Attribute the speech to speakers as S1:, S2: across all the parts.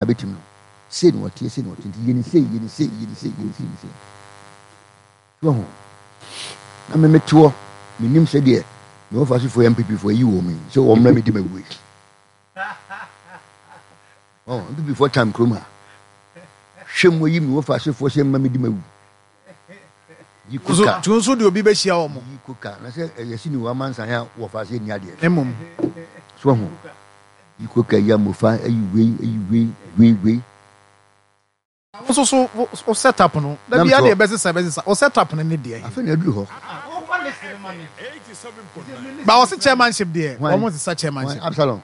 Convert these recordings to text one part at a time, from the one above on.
S1: abetim no say no what say no yeni say so na me meto me nim say de me ofa so for MPP for yi wo me so wo mra me di magui before time kroma hwem wo yi me ofa so for say ma me di magui
S2: yikuka tunso de obi be hia wo mo
S1: yikuka na say yesi ni wa mansan ya wo fa say ni ade
S2: emom
S1: so ho yikuka ya mo fa ayi
S2: so o setup no da bia de be sesa o setup no ne de
S1: afa na du ho
S2: ba o se chairmanship de almost the chairmanship
S1: Absalom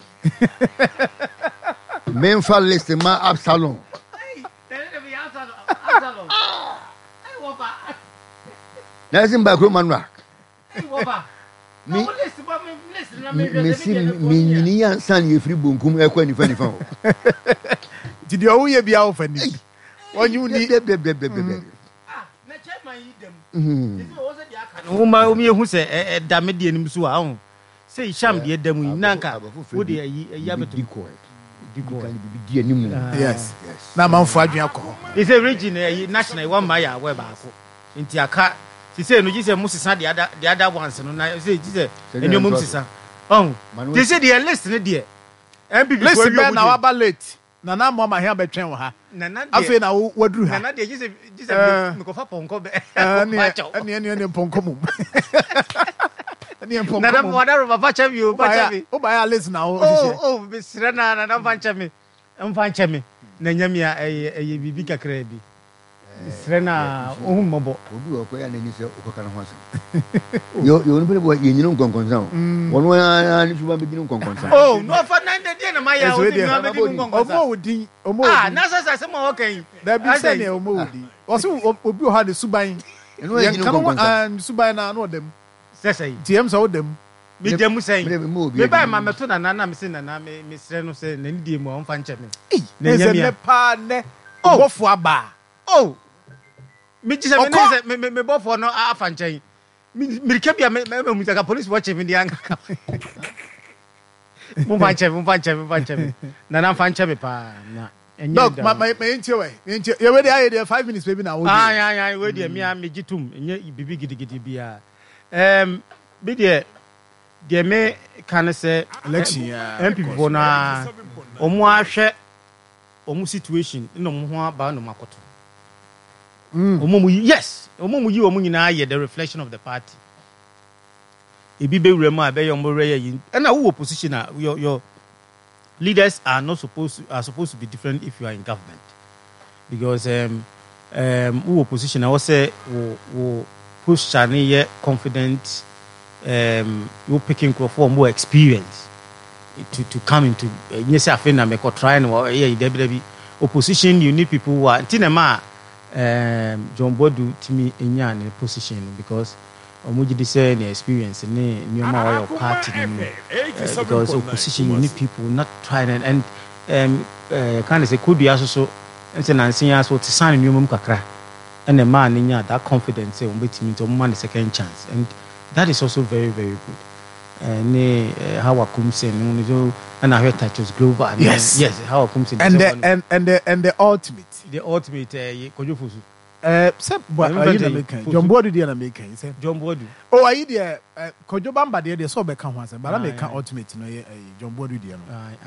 S1: men fa list ma Absalom Nazim ba ko manwa mi nyini ansan ye free bonkum e kwa nifa ho
S2: did you ye bia ofani wonyu ni
S3: na chairman yi dem this was the aka no ma o mi ehu se da me de nim so a ho say sham de dam yi nanka wo de ayi abeto
S1: diko kan bi di anim
S2: yes na manfo adwen akọ
S3: is a region national one maya we ba ko nti aka si say no gise musisa de ada ones no na say gise eni omum sisa they say the list ne de MPP
S2: list be na wa ba late na mo ma hia betwen wo ha afi na waduru ha
S3: na de gise me ko fa ponko be
S2: ani ponko mum ani ponko
S3: na mo da ba cha bi o ba cha bi
S2: o ba ya list na o
S3: be sira na fa cha mi mfa me na nyamia eye bibi kakra bi sira na o humbo
S1: obi o ko ya na ni se o ko kana ho asa yo no be bo ye nyino nkonkonsa wono ya ni suba be nyino nkonkonsa
S3: no fa na de na ma ya o ni ma be nyino nkonkonsa
S2: omo
S3: na sa mo okan
S2: da bi se ne omo wodi o se obi o ha de suban
S1: eno ye nyino nkonkonsa
S2: suban na no dem
S3: sesai
S2: tiem so dem
S3: mi dem sai me ba ma meto na me se na me sire no se na ndie mu on fa nche me
S2: na nyamia pa ne bofo aba
S3: mi jise me bofo no afa nchen mi kebia me mu taka police watch me di anga mu fa nche na fa nche me pa na
S2: dog my nche we ye we dey there 5 minutes baby na wo
S3: ah we dey me gitum enye bibi gidigidi bia bi de me kan say
S2: election
S3: MPP for na omo ahwe omo situation no mo ho aba no makoto omo yes omo yi omo nyina ye the reflection of the party ebi be wura mu abe yo mo re yi na wo opposition your leaders are supposed to be different if you are in government because wo opposition I was say wo push chane ye confident you picking for more experience to come into yes I feel na me ko try no yeah opposition you need people who are tinema John Bodu timi enya in position because omoji dey say the experience ne nyoma wa your party because opposition you need people not trying and kind of say could be also and nansi ya so tisan nyoma kakra and the man nya that confidence say ombetimi to man the second chance and that is also very very good ne how akum say no and I heard titles global and
S2: yes
S3: how akum say
S2: and the ultimate
S3: kojofusu
S2: say John Bodu dey na make say
S3: John Bodu
S2: ayi dey kojo bamba dey so be kan ho say bala make ultimate no John Bodu dey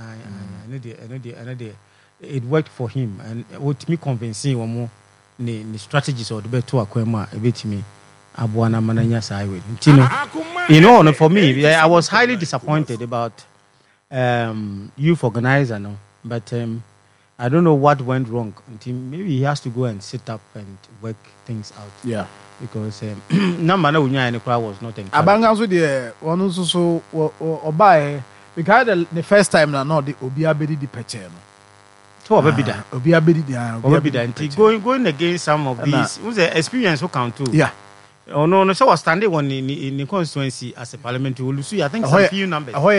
S2: no
S3: it worked for him and what me convincing omo ne strategies or the better akwema ebetimi abuana mananya saiwe ntino no for me I was highly disappointed about youth organizer no but I don't know what went wrong until maybe he has to go and sit up and work things out because number na unya any crowd was not encouraged
S2: abanga so de wonu so obae because the first time na no the obi abedi di peche no
S3: so obida
S2: obi abedi
S3: until going against some of these who's the experience who count too no so was standing one in the constituency as a parliamentary will see I think some few numbers
S2: no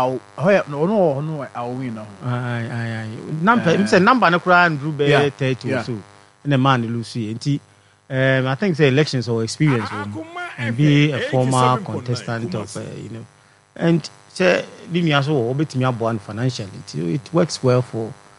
S2: win
S3: number no cry and drew be 30 or so and the man Lucy I think the elections or experience and be a former contestant of and say Limi also obetimi aboan financially it works well for